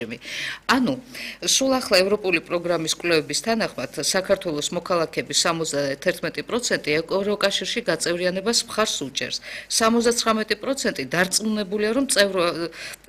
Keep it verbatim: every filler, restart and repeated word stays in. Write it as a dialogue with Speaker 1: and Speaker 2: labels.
Speaker 1: ანუ სულ ახლა ევროპული პროგრამის კვლევების თანახმად საქართველოს მოქალაქეების სამოცდათერთმეტი პროცენტი ევროკავშირში გაწევრიანებას მხარს უჭერს. სამოცდათხრამეტი პროცენტი დარწმუნებულია, რომ